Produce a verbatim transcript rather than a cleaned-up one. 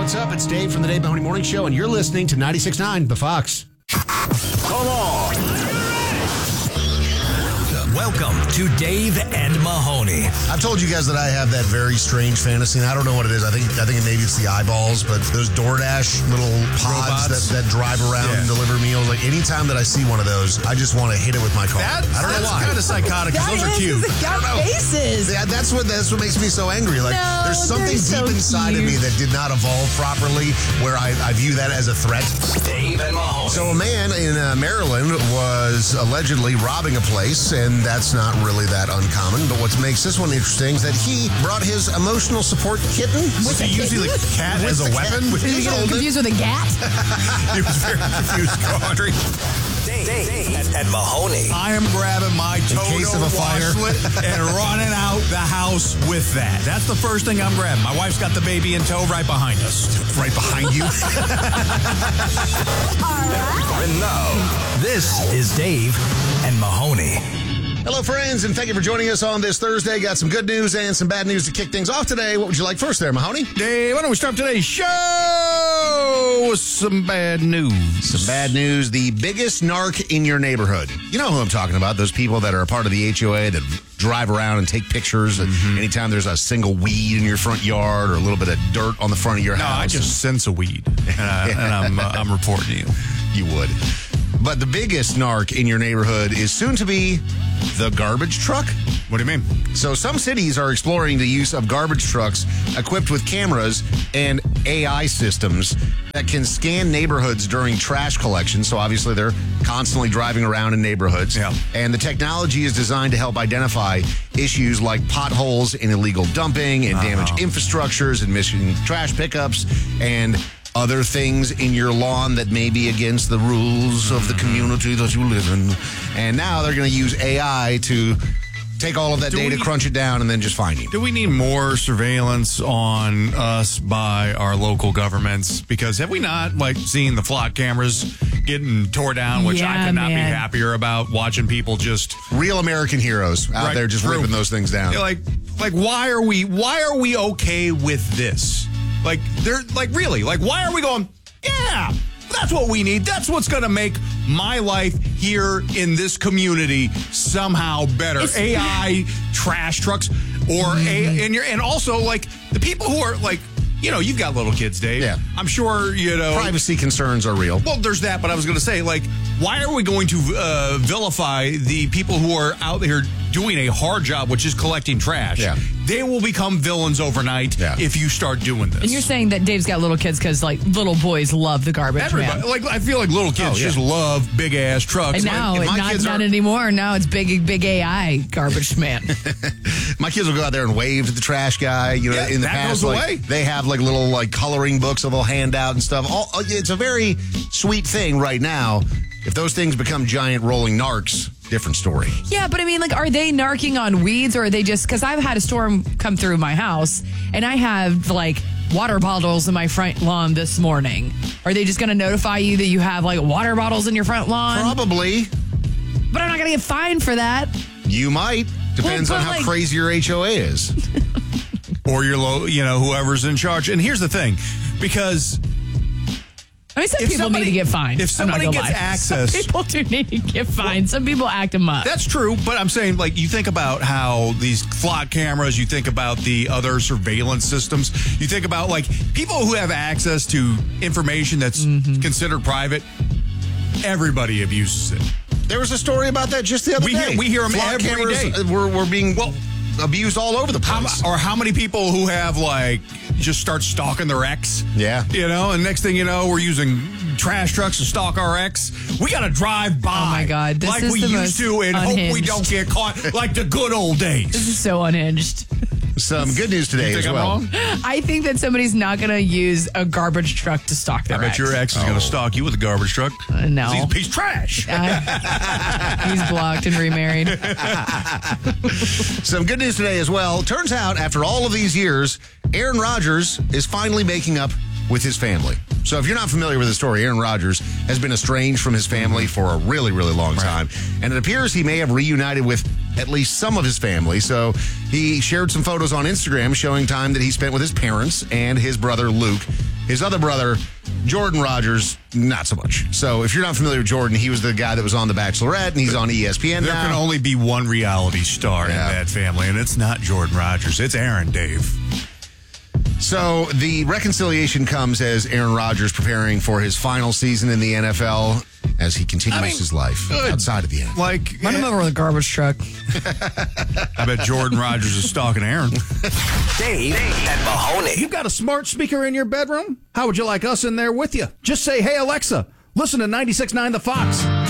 What's up? It's Dave from the Dave Mahoney Morning Show, and you're listening to ninety-six point nine The Fox. Come on. Welcome to Dave and Mahoney. I've told you guys that I have that very strange fantasy, and I don't know what it is. I think I think maybe it's the eyeballs, but those DoorDash little pods that, that drive around yeah. and deliver meals. Like anytime that I see one of those, I just want to hit it with my car. That, I don't know why. That's kind of psychotic because those are cute. It's got faces. Yeah, that's what that's what makes me so angry. Like No, there's something they're deep so inside of me cute. that did not evolve properly, where I, I view that as a threat. Dave and Mahoney. So a man in uh, Maryland was allegedly robbing a place, and that's not really that uncommon. But what makes this one interesting is that he brought his emotional support kitten. Was he using the cat as a the weapon? cat. Did you He's get holding it. confused with a gat? He was very confused, Audrey. Dave, Dave and, and Mahoney. I am grabbing my Toto case of a fire. washlet and running out the house with that. That's the first thing I'm grabbing. My wife's got the baby in tow right behind us. Right behind you. And now, this is Dave and Mahoney. Hello, friends, and thank you for joining us on this Thursday. Got some good news and some bad news to kick things off today. What would you like first there, Mahoney? Dave, why don't we start today's show with some bad news? Some bad news. The biggest narc in your neighborhood. You know who I'm talking about. Those people that are a part of the H O A that drive around and take pictures. Mm-hmm. Anytime there's a single weed in your front yard or a little bit of dirt on the front of your No, house. I just sense a weed, and, I, and I'm, uh, I'm reporting you. You would. But the biggest narc in your neighborhood is soon to be the garbage truck. What do you mean? So some cities are exploring the use of garbage trucks equipped with cameras and A I systems that can scan neighborhoods during trash collection. So obviously they're constantly driving around in neighborhoods. Yeah. And the technology is designed to help identify issues like potholes and illegal dumping and damaged infrastructures and missing trash pickups and other things in your lawn that may be against the rules of the community that you live in. And now they're going to use A I to take all of that Do data, we- crunch it down, and then just find you. Do we need more surveillance on us by our local governments? Because have we not, like, seen the flock cameras getting tore down, which I Yeah, could not man. be happier about watching people just Real American heroes out Right, there just true. ripping those things down. like, like, why are we, why are we okay with this? Like, they're like, really, like, why are we going? Yeah, that's what we need. That's what's going to make my life here in this community somehow better. It's- A I trash trucks, or a and you're and also like the people who are like, you know, you've got little kids, Dave. Yeah. I'm sure you know. Privacy concerns are real. Well, there's that, but I was going to say, like, why are we going to uh, vilify the people who are out there doing a hard job, which is collecting trash? Yeah. They will become villains overnight Yeah. if you start doing this. And you're saying that Dave's got little kids because, like, little boys love the garbage Everybody, man. like, I feel like little kids Oh, yeah. just love big ass trucks. And Like, now, if it, my not, kids not are- anymore. Now it's big, big A I garbage man. My kids will go out there and wave to the trash guy. You know, Yeah, in the that past, goes like, away. they have like little like coloring books that they'll hand out and stuff. All, it's a very sweet thing right now. If those things become giant rolling narcs, different story. Yeah, but I mean, like, are they narking on weeds or are they just, because I've had a storm come through my house and I have, like, water bottles in my front lawn this morning. Are they just going to notify you that you have, like, water bottles in your front lawn? Probably. But I'm not going to get fined for that. You might. Depends Well, on but, how like- crazy your H O A is. or your low, you know, whoever's in charge. And here's the thing, because I mean, some If people somebody- need to get fined. if I'm not somebody gonna gets lie. access- Some people do need to get fined. Some people act them up. that's true, but I'm saying, like, you think about how these flock cameras, you think about the other surveillance systems, you think about, like, people who have access to information that's Mm-hmm. considered private, everybody abuses it. There was a story about that just the other We day. hear- we hear 'em Flock every cameras, day. uh, Were, were being Well, abused all over the How, place. or how many people who have, like, just start stalking their ex? Yeah. You know, and next thing you know, we're using trash trucks to stalk our ex. We got to drive by. Oh, my God. This like is we the used most to and hope we unhinged. don't get caught like the good old days. This is so unhinged. Some good news today You as think I'm well. wrong? I think that somebody's not going to use a garbage truck to stalk I their bet ex. your ex is going to stalk you with a garbage truck. Uh, no. He's a piece of trash. Uh, he's blocked and remarried. Some good news today as well. Turns out, after all of these years, Aaron Rodgers is finally making up with his family. So if you're not familiar with the story, Aaron Rodgers has been estranged from his family for a really, really long time. And it appears he may have reunited with at least some of his family. So he shared some photos on Instagram showing time that he spent with his parents and his brother Luke His other brother, Jordan Rogers, not so much. So if you're not familiar with Jordan, he was the guy that was on The Bachelorette, and he's on E S P N There now. can only be one reality star Yeah. in that family, and it's not Jordan Rogers. It's Aaron, Dave. So the reconciliation comes as Aaron Rodgers preparing for his final season in the N F L as he continues I mean, his life good. outside of the N F L. Like, Run him over with a garbage truck. I bet Jordan Rogers is stalking Aaron. Dave and Mahoney. You got a smart speaker in your bedroom? How would you like us in there with you? Just say, hey, Alexa, listen to ninety-six point nine The Fox.